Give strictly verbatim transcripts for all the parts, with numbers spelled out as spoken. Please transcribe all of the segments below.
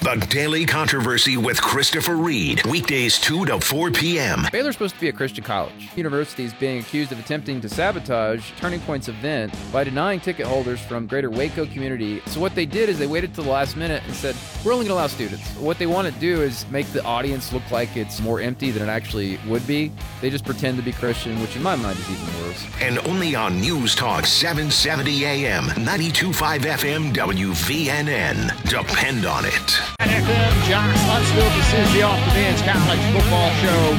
The Daily Controversy with Christopher Reed. Weekdays two to four p.m. Baylor's supposed to be a Christian college. The university is being accused of attempting to sabotage Turning Point's event by denying ticket holders from greater Waco community. So what they did is they waited till the last minute and said, we're only going to allow students. What they want to do is make the audience look like it's more empty than it actually would be. They just pretend to be Christian, which in my mind is even worse. And only on News Talk seven seventy A M, ninety-two point five F M, W V N N. Depend on it. And here comes Josh Huntsville. This is the Off the Bench College Football Show.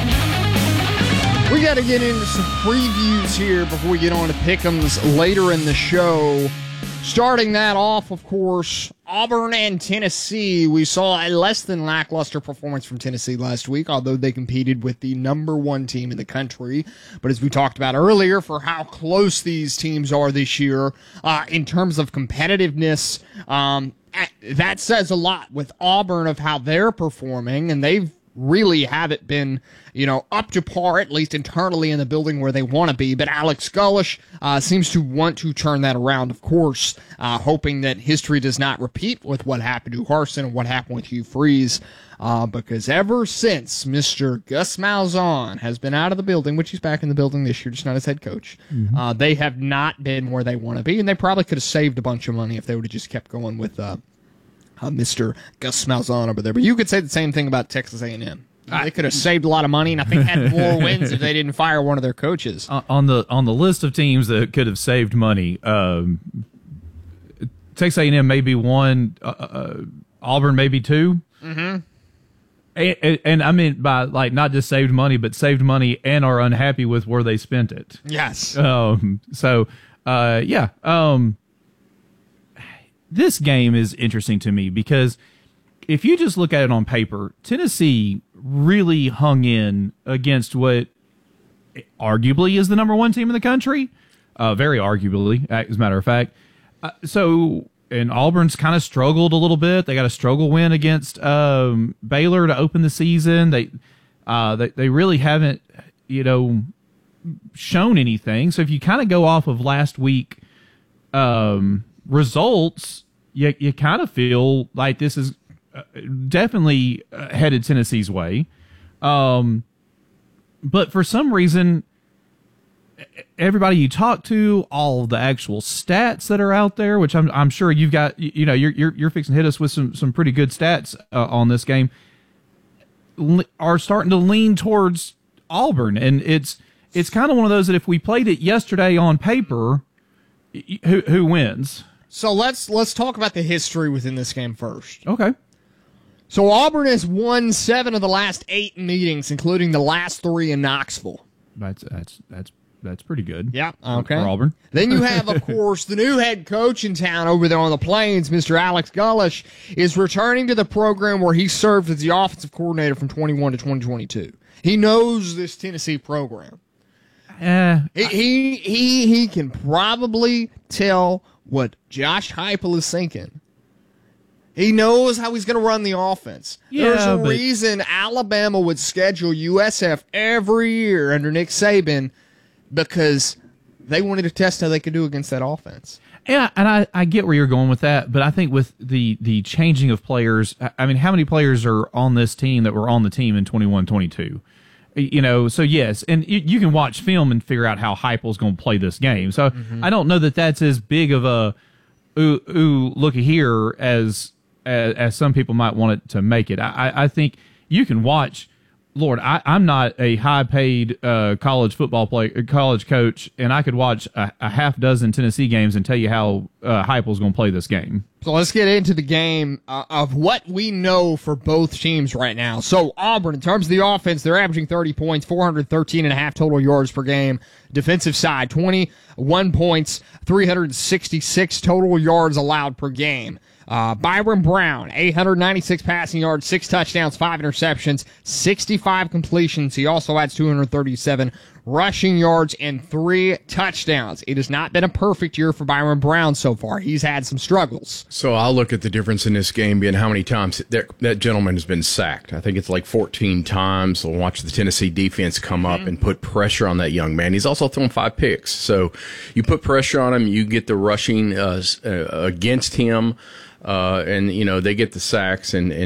We got to get into some previews here before we get on to pick'ems later in the show. Starting that off, of course, Auburn and Tennessee. We saw a less than lackluster performance from Tennessee last week, although they competed with the number one team in the country. But as we talked about earlier, for how close these teams are this year, uh, in terms of competitiveness, um, that says a lot with Auburn of how they're performing, and they've really haven't been, you know, up to par, at least internally in the building where they want to be. But Alex Golesh uh, seems to want to turn that around, of course, uh, hoping that history does not repeat with what happened to Harsin and what happened with Hugh Freeze. Uh, because ever since Mister Gus Malzahn has been out of the building, which he's back in the building this year, just not as head coach, mm-hmm. uh, they have not been where they want to be. And they probably could have saved a bunch of money if they would have just kept going with uh, Uh, Mister Gus Malzahn over there. But you could say the same thing about Texas A and M. They could have saved a lot of money, and I think had more wins if they didn't fire one of their coaches. Uh, on the on the list of teams that could have saved money, um, Texas A and M may be one, uh, uh, Auburn maybe two. Mm-hmm. And, and, and I mean by like not just saved money, but saved money and are unhappy with where they spent it. Yes. Um. So, uh, yeah. Um. This game is interesting to me because if you just look at it on paper, Tennessee really hung in against what arguably is the number one team in the country, uh, very arguably, as a matter of fact. Uh, so, and Auburn's kind of struggled a little bit. They got a struggle win against um, Baylor to open the season. They, uh, they they really haven't, you know, shown anything. So if you kind of go off of last week, um. results, you you kind of feel like this is uh, definitely uh, headed Tennessee's way. Um, but for some reason, everybody you talk to, all of the actual stats that are out there, which I'm I'm sure you've got, you, you know, you're you're you're fixing to hit us with some some pretty good stats uh, on this game, are starting to lean towards Auburn, and it's it's kind of one of those that if we played it yesterday on paper, who who wins? So let's let's talk about the history within this game first. Okay. So Auburn has won seven of the last eight meetings, including the last three in Knoxville. That's that's that's that's pretty good. Yeah. Okay. For Auburn. Then you have, of course, the new head coach in town over there on the Plains, Mister Alex Golesh, is returning to the program where he served as the offensive coordinator from twenty-one to twenty twenty-two. He knows this Tennessee program. Uh, he, he he he can probably tell what Josh Heupel is thinking. He knows how he's going to run the offense. Yeah, There's a but, reason Alabama would schedule U S F every year under Nick Saban because they wanted to test how they could do against that offense. Yeah, and I, I get where you're going with that, but I think with the, the changing of players, I mean, how many players are on this team that were on the team in twenty-one twenty-two? You know, so yes, and you, you can watch film and figure out how Heupel's going to play this game. So mm-hmm. I don't know that that's as big of a ooh, ooh looky here as, as as some people might want it to make it. I, I think you can watch. Lord, I, I'm not a high-paid uh, college football play, college coach, and I could watch a, a half dozen Tennessee games and tell you how uh, Heupel's going to play this game. So let's get into the game uh, of what we know for both teams right now. So Auburn, in terms of the offense, they're averaging thirty points, four hundred thirteen and a half total yards per game. Defensive side, twenty-one points, three hundred sixty-six total yards allowed per game. Uh, Byron Brown, eight hundred ninety-six passing yards, six touchdowns, five interceptions, sixty-five completions. He also adds two hundred thirty-seven rushing yards and three touchdowns. It has not been a perfect year for Byron Brown so far. He's had some struggles. So I'll look at the difference in this game being how many times that, that gentleman has been sacked. I think it's like fourteen times. So watch the Tennessee defense come mm-hmm. up and put pressure on that young man. He's also thrown five picks. So you put pressure on him, you get the rushing uh, uh, against him. Uh, and, you know, they get the sacks, and, and